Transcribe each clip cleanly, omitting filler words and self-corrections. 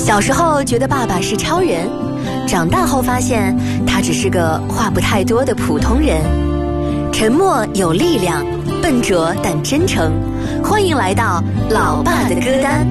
小时候觉得爸爸是超人，长大后发现他只是个话不太多的普通人。沉默有力量，笨拙但真诚。欢迎来到老爸的歌单。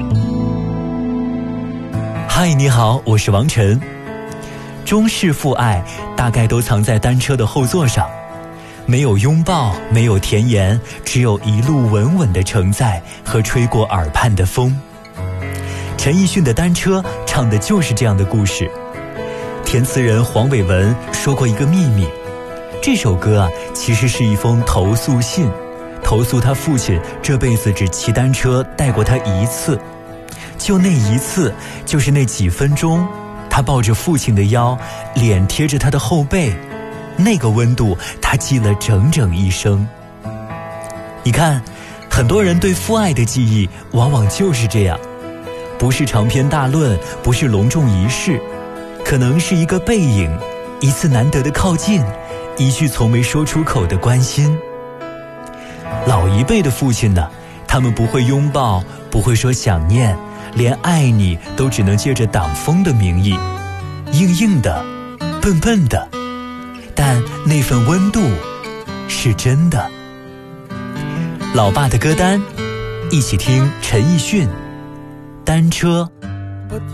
嗨，你好，我是王晨。中式父爱大概都藏在单车的后座上，没有拥抱，没有甜言，只有一路稳稳的承载和吹过耳畔的风。陈奕迅的《单车》唱的就是这样的故事。填词人黄伟文说过一个秘密，这首歌其实是一封投诉信，投诉他父亲这辈子只骑单车带过他一次，就那一次，就是那几分钟，他抱着父亲的腰，脸贴着他的后背，那个温度他记了整整一生。你看，很多人对父爱的记忆往往就是这样，不是长篇大论，不是隆重仪式，可能是一个背影，一次难得的靠近，一句从没说出口的关心。老一辈的父亲呢，他们不会拥抱，不会说想念，连爱你都只能借着挡风的名义，硬硬的，笨笨的，但那份温度是真的。老爸的歌单，一起听陈奕迅《单车》。